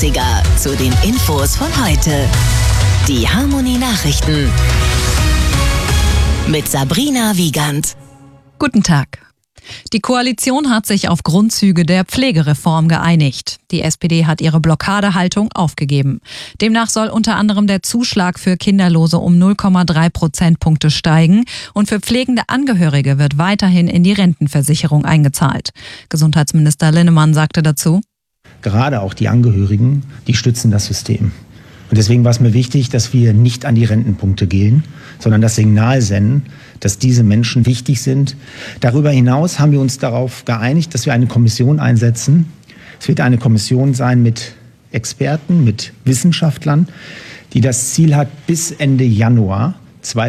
Klassiker zu den Infos von heute. Die Harmony Nachrichten mit Sabrina Wiegand. Guten Tag. Die Koalition hat sich auf Grundzüge der Pflegereform geeinigt. Die SPD hat ihre Blockadehaltung aufgegeben. Demnach soll unter anderem der Zuschlag für Kinderlose um 0,3 Prozentpunkte steigen und für pflegende Angehörige wird weiterhin in die Rentenversicherung eingezahlt. Gesundheitsminister Linnemann sagte dazu: Gerade auch die Angehörigen, die stützen das System. Und deswegen war es mir wichtig, dass wir nicht an die Rentenpunkte gehen, sondern das Signal senden, dass diese Menschen wichtig sind. Darüber hinaus haben wir uns darauf geeinigt, dass wir eine Kommission einsetzen. Es wird eine Kommission sein mit Experten, mit Wissenschaftlern, die das Ziel hat, bis Ende Januar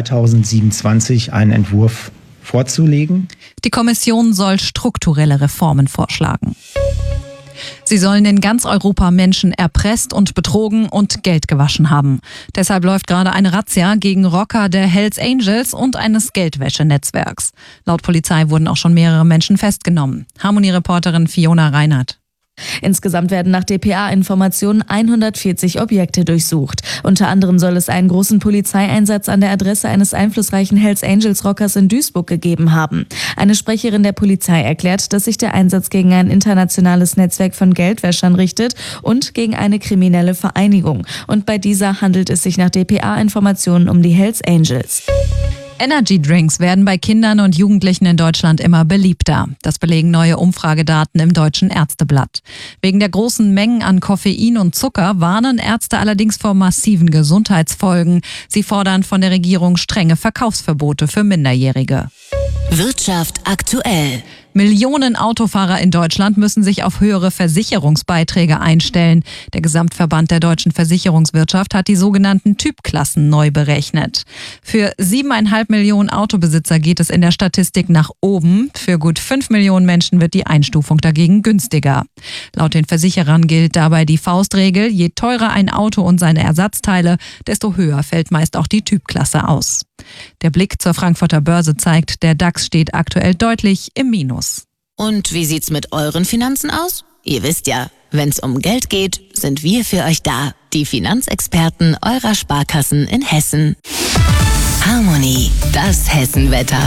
2027 einen Entwurf vorzulegen. Die Kommission soll strukturelle Reformen vorschlagen. Sie sollen in ganz Europa Menschen erpresst und betrogen und Geld gewaschen haben. Deshalb läuft gerade eine Razzia gegen Rocker der Hells Angels und eines Geldwäschenetzwerks. Laut Polizei wurden auch schon mehrere Menschen festgenommen. Harmony-Reporterin Fiona Reinhardt. Insgesamt werden nach dpa-Informationen 140 Objekte durchsucht. Unter anderem soll es einen großen Polizeieinsatz an der Adresse eines einflussreichen Hells Angels Rockers in Duisburg gegeben haben. Eine Sprecherin der Polizei erklärt, dass sich der Einsatz gegen ein internationales Netzwerk von Geldwäschern richtet und gegen eine kriminelle Vereinigung. Und bei dieser handelt es sich nach dpa-Informationen um die Hells Angels. Energy-Drinks werden bei Kindern und Jugendlichen in Deutschland immer beliebter. Das belegen neue Umfragedaten im Deutschen Ärzteblatt. Wegen der großen Mengen an Koffein und Zucker warnen Ärzte allerdings vor massiven Gesundheitsfolgen. Sie fordern von der Regierung strenge Verkaufsverbote für Minderjährige. Wirtschaft aktuell. Millionen Autofahrer in Deutschland müssen sich auf höhere Versicherungsbeiträge einstellen. Der Gesamtverband der deutschen Versicherungswirtschaft hat die sogenannten Typklassen neu berechnet. Für 7,5 Millionen Autobesitzer geht es in der Statistik nach oben. Für gut 5 Millionen Menschen wird die Einstufung dagegen günstiger. Laut den Versicherern gilt dabei die Faustregel: Je teurer ein Auto und seine Ersatzteile, desto höher fällt meist auch die Typklasse aus. Der Blick zur Frankfurter Börse zeigt, der DAX steht aktuell deutlich im Minus. Und wie sieht's mit euren Finanzen aus? Ihr wisst ja, wenn's um Geld geht, sind wir für euch da. Die Finanzexperten eurer Sparkassen in Hessen. Harmony, das Hessenwetter.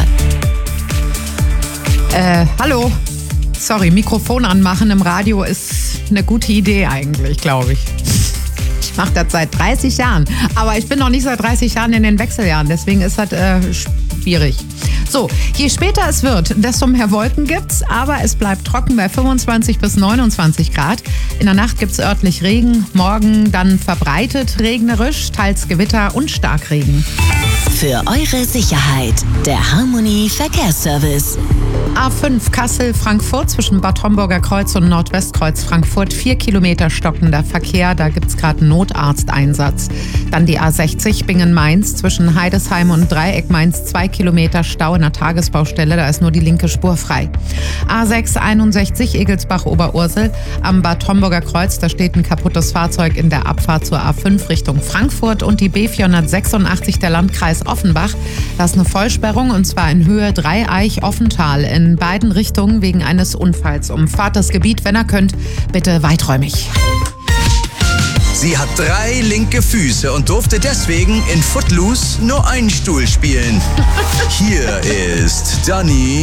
Hallo. Sorry, Mikrofon anmachen im Radio ist eine gute Idee eigentlich, glaube ich. Ich mache das seit 30 Jahren, aber ich bin noch nicht seit 30 Jahren in den Wechseljahren, deswegen ist das schwierig. So, je später es wird, desto mehr Wolken gibt's, aber es bleibt trocken bei 25 bis 29 Grad. In der Nacht gibt's örtlich Regen, morgen dann verbreitet regnerisch, teils Gewitter und Starkregen. Für eure Sicherheit, der Harmony Verkehrsservice. A5 Kassel-Frankfurt zwischen Bad Homburger Kreuz und Nordwestkreuz Frankfurt 4 Kilometer stockender Verkehr, da gibt's gerade einen Notarzteinsatz. Dann die A60 Bingen-Mainz zwischen Heidesheim und Dreieck Mainz 2 Kilometer Stau in der Tagesbaustelle, da ist nur die linke Spur frei. A6 61 Egelsbach-Oberursel am Bad Homburger Kreuz, da steht ein kaputtes Fahrzeug in der Abfahrt zur A5 Richtung Frankfurt und die B486 der Landkreis Offenbach. Da ist eine Vollsperrung und zwar in Höhe Dreieich-Offental in beiden Richtungen wegen eines Unfalls. Umfahrt das Gebiet, wenn ihr könnt, bitte weiträumig. Sie hat 3 linke Füße und durfte deswegen in Footloose nur einen Stuhl spielen. Hier ist Dani